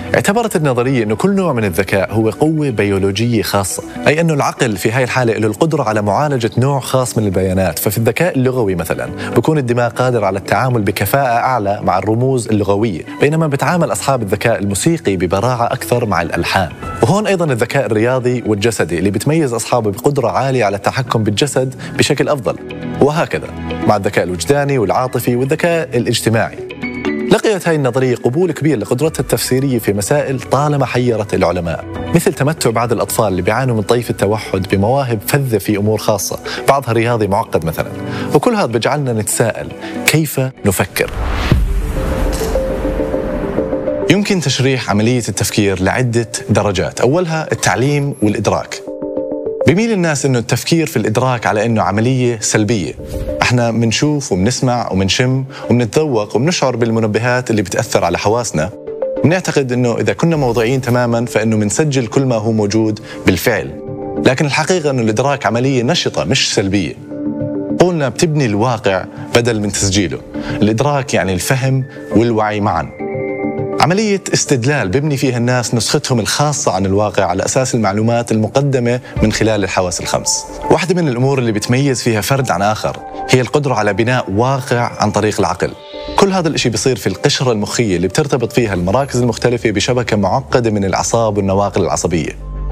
اعتبرت النظرية أنه كل نوع من الذكاء هو قوة بيولوجية خاصة، أي أنه العقل في هاي الحالة له القدرة على معالجة نوع خاص من البيانات. ففي الذكاء اللغوي مثلا بكون الدماغ قادر على التعامل بكفاءة أعلى مع الرموز اللغوية، بينما بتعامل أصحاب الذكاء الموسيقي ببراعة أكثر مع الألحان. وهون أيضا الذكاء الرياضي والجسدي اللي بتميز أصحابه بقدرة عالية على التحكم بالجسد بشكل أفضل، وهكذا مع الذكاء الوجداني والعاطفي والذكاء الاجتماعي. لقيت هاي النظرية قبول كبير لقدرتها التفسيرية في مسائل طالما حيرت العلماء، مثل تمتع بعض الأطفال اللي بيعانوا من طيف التوحد بمواهب فذة في أمور خاصة، بعضها رياضي معقد مثلا. وكل هذا بجعلنا نتساءل كيف نفكر؟ يمكن تشريح عملية التفكير لعدة درجات. أولها التعليم والإدراك. بيميل الناس إنه التفكير في الإدراك على إنه عملية سلبية، احنا منشوف ومنسمع ومنشم ومنتذوق ومنشعر بالمنبهات اللي بتأثر على حواسنا، بنعتقد إنه إذا كنا موضوعيين تماماً فإنه منسجل كل ما هو موجود بالفعل. لكن الحقيقة إنه الإدراك عملية نشطة مش سلبية، قولنا بتبني الواقع بدل من تسجيله. الإدراك يعني الفهم والوعي معاً. عملية استدلال ببني فيها الناس نسختهم الخاصة عن الواقع على أساس المعلومات المقدمة من خلال الحواس الخمس. واحدة من الأمور اللي بتميز فيها فرد عن آخر هي القدرة على بناء واقع عن طريق العقل. كل هذا الاشي بيصير في القشرة المخية اللي بترتبط فيها المراكز المختلفة بشبكة معقدة من الأعصاب والنواقل العصبية.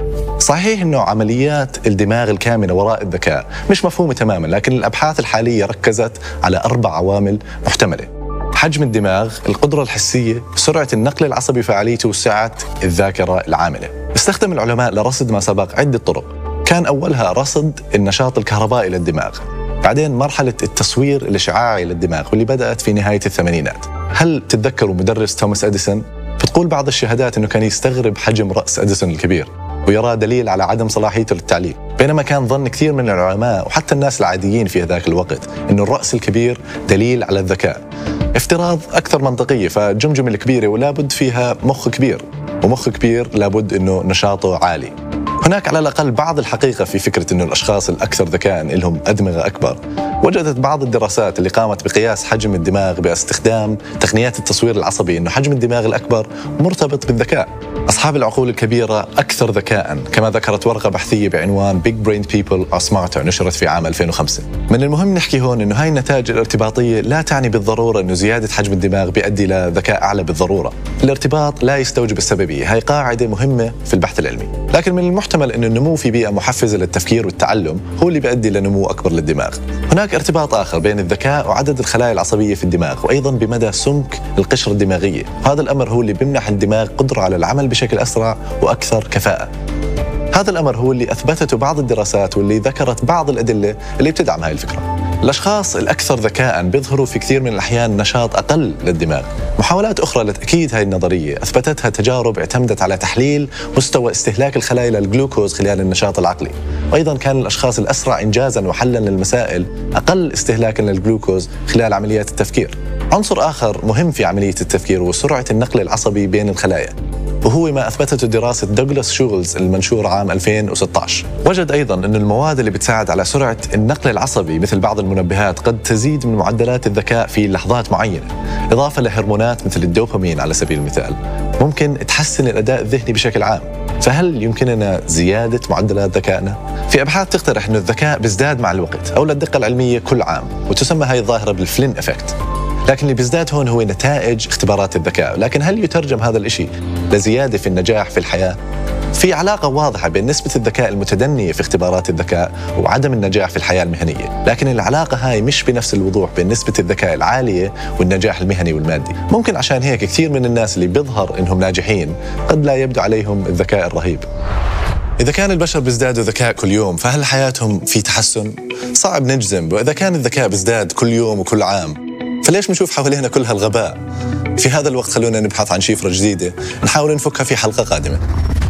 صحيح أنه عمليات الدماغ الكامنة وراء الذكاء مش مفهومة تماماً، لكن الأبحاث الحالية ركزت على 4 عوامل محتملة: حجم الدماغ، القدرة الحسية، سرعة النقل العصبي وفعاليته، وسعة الذاكرة العاملة. استخدم العلماء لرصد ما سبق عدة طرق. كان أولها رصد النشاط الكهربائي للدماغ، بعدين مرحلة التصوير الإشعاعي للدماغ واللي بدأت في نهاية الثمانينات. هل تتذكروا مدرس توماس أديسون؟ بتقول بعض الشهادات أنه كان يستغرب حجم رأس أديسون الكبير ويراه دليل على عدم صلاحيته للتعليم، بينما كان ظن كثير من العلماء وحتى الناس العاديين في ذاك الوقت أنه الرأس الكبير دليل على الذكاء. افتراض أكثر منطقية، فجمجمة الكبيرة ولا بد فيها مخ كبير، ومخ كبير لابد أنه نشاطه عالي. هناك على الأقل بعض الحقيقة في فكرة أنه الأشخاص الأكثر ذكاء لهم أدمغة أكبر. وجدت بعض الدراسات اللي قامت بقياس حجم الدماغ باستخدام تقنيات التصوير العصبي أنه حجم الدماغ الأكبر مرتبط بالذكاء. أصحاب العقول الكبيرة أكثر ذكاء، كما ذكرت ورقة بحثية بعنوان Big Brain People Are Smarter نشرت في عام 2005. من المهم نحكي هون أنه هاي النتائج الارتباطية لا تعني بالضرورة أنه زيادة حجم الدماغ بيؤدي لذكاء أعلى بالضرورة. الارتباط لا يستوجب السببية، هاي قاعدة مهمة في البحث العلمي. لكن من المحتمل أن النمو في بيئة محفزة للتفكير والتعلم هو اللي بيؤدي لنمو أكبر للدماغ. هناك ارتباط آخر بين الذكاء وعدد الخلايا العصبية في الدماغ، وأيضا بمدى سمك القشرة الدماغية. هذا الأمر هو اللي بيمنح الدماغ قدرة على العمل بشكل أسرع وأكثر كفاءة. هذا الأمر هو اللي أثبتته بعض الدراسات واللي ذكرت بعض الأدلة اللي بتدعم هاي الفكرة. الأشخاص الأكثر ذكاء بيظهروا في كثير من الأحيان نشاط أقل للدماغ. محاولات أخرى لتأكيد هاي النظرية أثبتتها تجارب اعتمدت على تحليل مستوى استهلاك الخلايا للجلوكوز خلال النشاط العقلي، وأيضا كان الأشخاص الأسرع إنجازا وحلا للمسائل أقل استهلاكا للجلوكوز خلال عمليات التفكير. عنصر آخر مهم في عملية التفكير هو سرعة النقل العصبي بين الخلايا، وهو ما أثبتته دراسة دوغلاس شولز المنشورة عام 2016. وجد أيضاً أن المواد اللي بتساعد على سرعة النقل العصبي مثل بعض المنبهات قد تزيد من معدلات الذكاء في لحظات معينة، إضافة لهرمونات مثل الدوبامين على سبيل المثال ممكن تحسن الأداء الذهني بشكل عام. فهل يمكننا زيادة معدلات ذكائنا؟ في أبحاث تقترح أن الذكاء بيزداد مع الوقت أو للدقة العلمية كل عام، وتسمى هاي الظاهرة بالفلين إفكت. لكن اللي بيزداد هون هو نتائج اختبارات الذكاء. لكن هل يترجم هذا الإشي لزيادة في النجاح في الحياة؟ في علاقة واضحة بين نسبة الذكاء المتدنية في اختبارات الذكاء وعدم النجاح في الحياة المهنية، لكن العلاقة هاي مش بنفس الوضوح بين نسبة الذكاء العالية والنجاح المهني والمادي. ممكن عشان هيك كثير من الناس اللي بيظهر إنهم ناجحين قد لا يبدو عليهم الذكاء الرهيب. إذا كان البشر بيزدادوا ذكاء كل يوم فهل حياتهم في تحسن؟ صعب نجزم. وإذا كان الذكاء بيزداد كل يوم وكل عام فليش بنشوف حوالينا كل هالغباء؟ في هذا الوقت خلونا نبحث عن شفرة جديدة نحاول نفكها في حلقة قادمة.